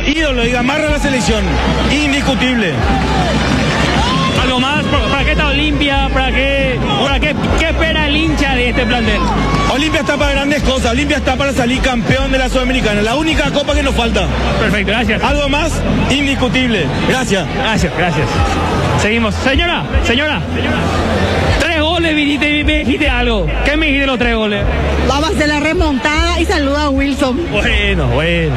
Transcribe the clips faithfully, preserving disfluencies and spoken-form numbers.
ídolo y amarra la selección, indiscutible. Algo más, ¿para qué está Olimpia? ¿Para qué, para qué, qué espera el hincha de este plantel? Olimpia está para grandes cosas, Olimpia está para salir campeón de la Sudamericana, la única copa que nos falta. Perfecto, gracias. Algo más, indiscutible. Gracias. Gracias, gracias. Seguimos. Señora, señora. Tres goles, viniste y me dijiste algo. ¿Qué me dijiste los tres goles? Vamos a hacer la remontada y saluda a Wilson. Bueno, bueno.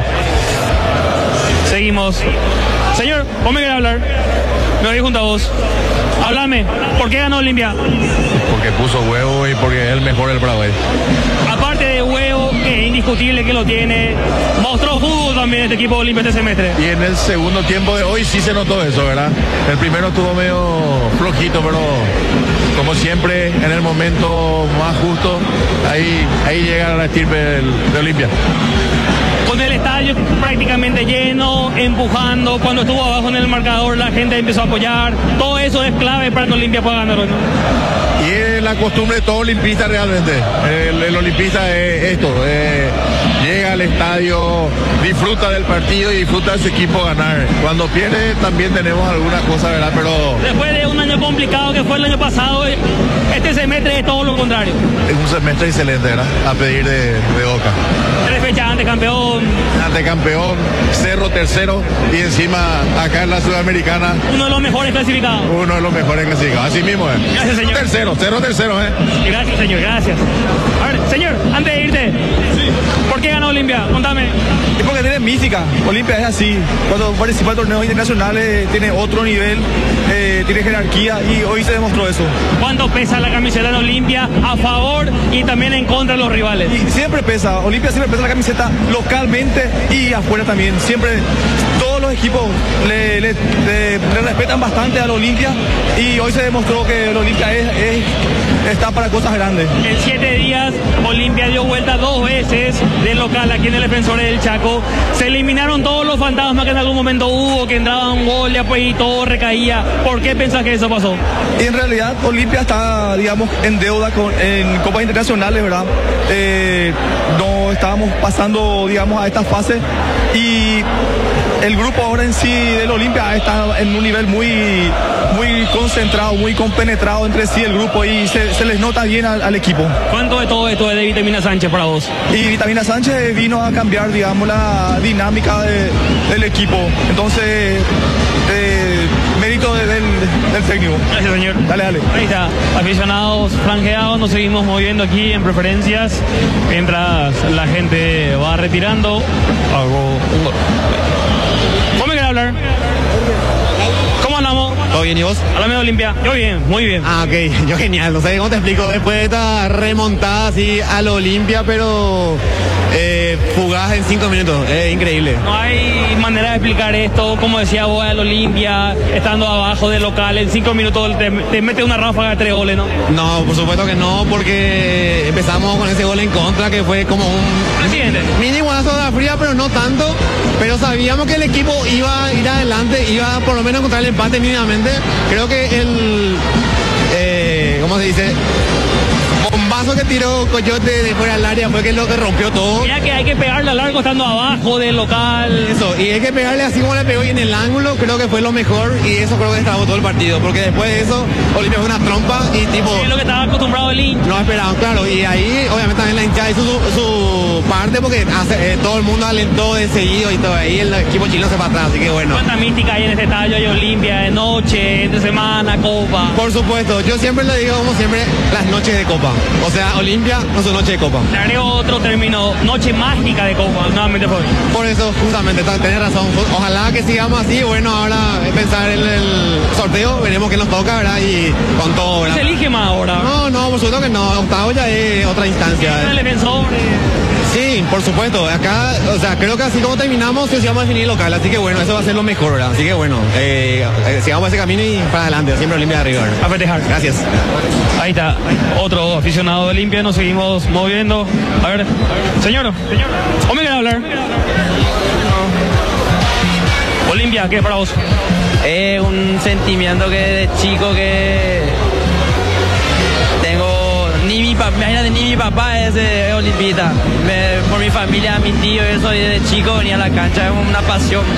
Seguimos. Señor, ¿cómo me quiere hablar? Me voy junto a vos. Háblame, ¿por qué ganó Olimpia? Porque puso huevo y porque es el mejor del Paraguay. Aparte de huevo, que es indiscutible que lo tiene, mostró fútbol también este equipo de Olimpia este semestre. Y en el segundo tiempo de hoy sí se notó eso, ¿verdad? El primero estuvo medio flojito, pero como siempre, en el momento más justo, ahí, ahí llega la estirpe del- de Olimpia. Con el estadio prácticamente lleno, empujando, cuando estuvo abajo en el marcador la gente empezó a apoyar. Todo eso es clave para que Olimpia pueda ganar, ¿no? Y es la costumbre de todo olimpista realmente. El, el olimpista es esto, eh, llega al estadio, disfruta del partido y disfruta de su equipo ganar. Cuando pierde también tenemos algunas cosas, ¿verdad? Pero Después de un año complicado que fue el año pasado, este semestre es todo lo contrario. es un semestre excelente, ¿verdad? A pedir de, de Boca. Tres fechas antes campeón, Ante campeón, Cerro tercero y encima acá en la Sudamericana uno de los mejores clasificados. uno de los mejores clasificados. Así mismo es. Gracias, señor. Tercero, Cerro tercero, ¿eh? Gracias, señor, gracias. A ver, señor, antes de irte, ¿por qué ganó Olimpia? Contame. Es porque tiene mística, Olimpia es así. Cuando participa en torneos internacionales tiene otro nivel, eh, tiene jerarquía y hoy se demostró eso. ¿Cuánto pesa la camiseta de Olimpia a favor y también en contra de los rivales? Y siempre pesa, Olimpia siempre pesa la camiseta localmente y afuera también. Siempre todos los equipos le, le- le- le respetan bastante al Olimpia y hoy se demostró que el Olimpia es, es- está para cosas grandes. En siete días, Olimpia dio vuelta dos veces de local aquí en el Defensores del Chaco. Se eliminaron todos los fantasmas que en algún momento hubo, que entraba un gol y después y todo recaía. ¿Por qué pensás que eso pasó? Y en realidad Olimpia está, digamos, en deuda con, en copas internacionales, ¿verdad? Eh, no estábamos pasando, digamos, a esta fase y el grupo ahora en sí del Olimpia está en un nivel muy, muy concentrado, muy compenetrado entre sí el grupo y se, se les nota bien al, al equipo. ¿Cuánto de todo esto es de Vitamina Sánchez para vos? Y Vitamina Sánchez vino a cambiar, digamos, la dinámica de- del equipo. Entonces, eh, mérito de- del, del técnico. Gracias, señor. Dale, dale. Ahí está, aficionados franjeados, nos seguimos moviendo aquí en preferencias mientras la gente va retirando. Hago un... ¿Cómo me quiere hablar? ¿Cómo andamos? ¿Todo bien y vos? Háblame de Olimpia. Yo bien, muy bien. Ah, ok, yo genial, no sé cómo te explico. Después de esta remontada así a lo Olimpia, pero eh, fugaz en cinco minutos, es increíble. No hay manera de explicar esto, como decía vos, al Olimpia, estando abajo del local, en cinco minutos te, te mete una ráfaga de tres goles, ¿no? No, por supuesto que no, porque empezamos con ese gol en contra que fue como un Presidente. mini guanazo de la fría, pero no tanto. Pero sabíamos que el equipo iba a ir adelante, iba por lo menos a encontrar el empate mínimamente. Creo que el, eh, ¿cómo se dice? Bombazo que tiró Coyote de fuera del área fue que lo que rompió todo. Mira que hay que pegarle a largo estando abajo del local. Eso, y hay que pegarle así como le pegó y en el ángulo, creo que fue lo mejor y eso creo que destrabó todo el partido, porque después de eso Olimpia fue una trompa y tipo... Es lo que estaba acostumbrado el hincha. No esperaban, claro, y ahí obviamente también la hinchada hizo su, su parte porque hace, eh, todo el mundo alentó de seguido y todo, ahí el equipo chileno se fue atrás, así que bueno. ¿Cuánta mística hay en este estadio de Olimpia, de noche, entre semana, copa? Por supuesto, yo siempre le digo como siempre, las noches de copa, o sea, Olimpia no su noche de copa. Le agrego otro término, noche mágica de copa, nuevamente fue. Por eso, justamente, ta- tenés razón. Ojalá que sigamos así. Bueno, ahora es pensar en el sorteo, veremos qué nos toca, ¿verdad? Y con todo, ¿verdad? ¿Se elige más ahora? No, no, por supuesto que no. Octavo ya es otra instancia. El defensor. Sí, por supuesto. Acá, o sea, creo que así como terminamos, sí vamos a definir local. Así que bueno, eso va a ser lo mejor, ¿verdad? Así que bueno, eh, eh, sigamos ese camino y para adelante. Siempre Olimpia de arriba. ¿verdad? A festejar. Gracias. Ahí está, otro aficionado de Olimpia, nos seguimos moviendo. A ver, señor, ¿cómo me quiere hablar? Olimpia, ¿qué es para vos? Es un sentimiento que de chico que tengo, ni mi papá, imagínate, ni mi papá es eh, olimpista. Me- por mi familia, mi tío, eso, y desde chico venía a la cancha, es una pasión.